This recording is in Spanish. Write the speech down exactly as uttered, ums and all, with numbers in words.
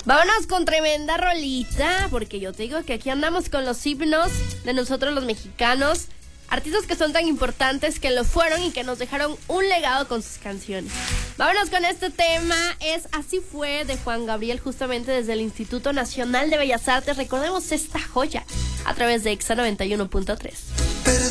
Vámonos con tremenda rolita, porque yo te digo que aquí andamos con los himnos de nosotros los mexicanos, artistas que son tan importantes, que lo fueron y que nos dejaron un legado con sus canciones. Vámonos con este tema, es Así Fue, de Juan Gabriel, justamente desde el Instituto Nacional de Bellas Artes. Recordemos esta joya a través de Exa noventa y uno punto tres.